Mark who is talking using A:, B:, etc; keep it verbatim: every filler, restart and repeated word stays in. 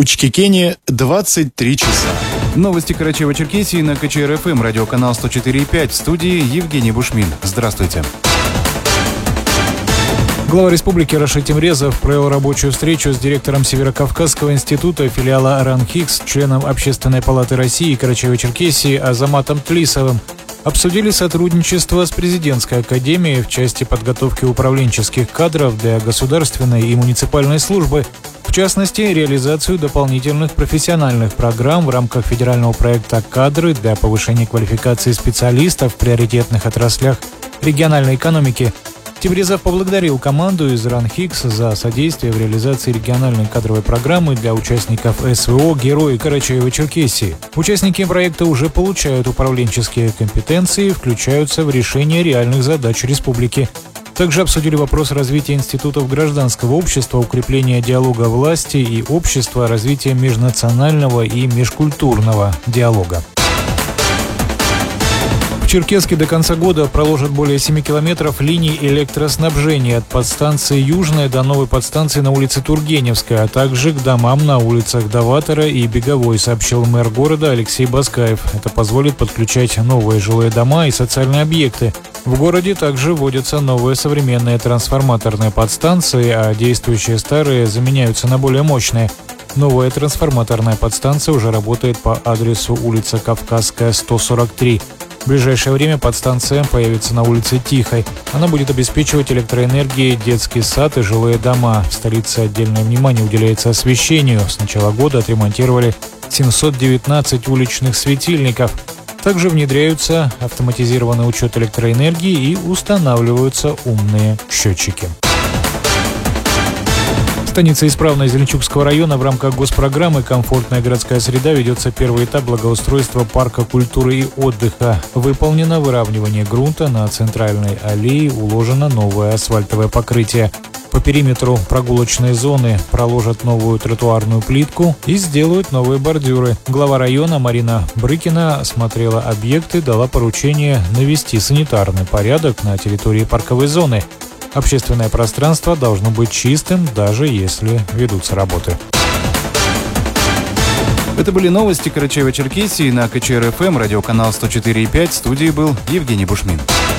A: Учкекене двадцать три часа.
B: Новости Карачаево-Черкесии на ка че эр эф эм, радиоканал сто четыре и пять. В студии Евгений Бушмин. Здравствуйте. Глава республики Рашид Тимрезов провел рабочую встречу с директором Северокавказского института филиала РАНХИКС, членом Общественной палаты России Карачаево-Черкесии Азаматом Тлисовым. Обсудили сотрудничество с президентской академией в части подготовки управленческих кадров для государственной и муниципальной службы, в частности, реализацию дополнительных профессиональных программ в рамках федерального проекта «Кадры» для повышения квалификации специалистов в приоритетных отраслях региональной экономики. Тимрезов поблагодарил команду из РАНХИКС за содействие в реализации региональной кадровой программы для участников эс вэ о «Герои Карачаево-Черкесии». Участники проекта уже получают управленческие компетенции и включаются в решение реальных задач республики. Также обсудили вопрос развития институтов гражданского общества, укрепления диалога власти и общества, развития межнационального и межкультурного диалога. В Черкесске до конца года проложат более семи километров линий электроснабжения от подстанции Южная до новой подстанции на улице Тургеневская, а также к домам на улицах Даватора и Беговой, сообщил мэр города Алексей Баскаев. Это позволит подключать новые жилые дома и социальные объекты. В городе также вводятся новые современные трансформаторные подстанции, а действующие старые заменяются на более мощные. Новая трансформаторная подстанция уже работает по адресу улица Кавказская, сто сорок три. В ближайшее время подстанция появится на улице Тихой. Она будет обеспечивать электроэнергией детский сад и жилые дома. В столице отдельное внимание уделяется освещению. С начала года отремонтировали семьсот девятнадцать уличных светильников. Также внедряются автоматизированный учет электроэнергии и устанавливаются умные счетчики. В станице Исправной Зеленчукского района в рамках госпрограммы «Комфортная городская среда» ведется первый этап благоустройства парка культуры и отдыха. Выполнено выравнивание грунта, на центральной аллее уложено новое асфальтовое покрытие. По периметру прогулочной зоны проложат новую тротуарную плитку и сделают новые бордюры. Глава района Марина Брыкина осмотрела объекты и дала поручение навести санитарный порядок на территории парковой зоны. Общественное пространство должно быть чистым, даже если ведутся работы. Это были новости Карачаево-Черкесии на ка че эр эф эм, радиоканал сто четыре и пять. В студии был Евгений Бушмин.